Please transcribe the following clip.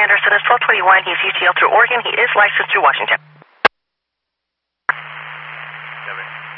Anderson is 1221. He's UTL through Oregon. He is licensed through Washington.